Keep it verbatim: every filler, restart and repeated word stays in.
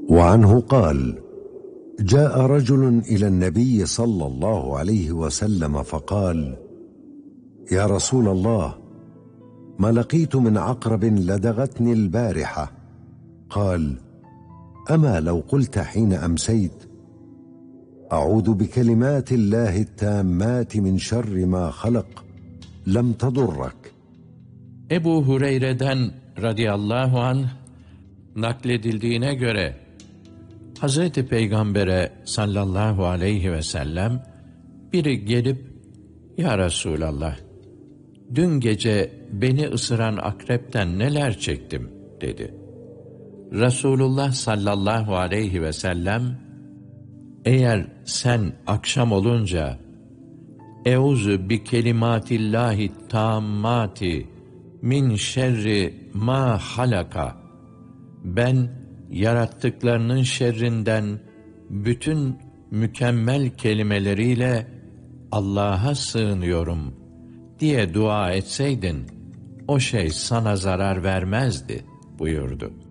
وعنه قال: جاء رجل إلى النبي صلى الله عليه وسلم فقال: يا رسول الله، ما لقيت من عقرب لدغتني البارحة. قال: أما لو قلت حين أمسيت: أعوذ بكلمات الله التامات من شر ما خلق، لم تضرك. Ebu Hureyre'den radıyallahu anh nakledildiğine göre Hazreti Peygamber'e sallallahu aleyhi ve sellem biri gelip, ya Resulallah, dün gece beni ısıran akrepten neler çektim dedi. Resulullah sallallahu aleyhi ve sellem, eğer sen akşam olunca Euzu bi kelimatillahi tammati min şerri ma halaka, ben yarattıklarının şerrinden bütün mükemmel kelimeleriyle Allah'a sığınıyorum diye dua etseydin, o şey sana zarar vermezdi buyurdu.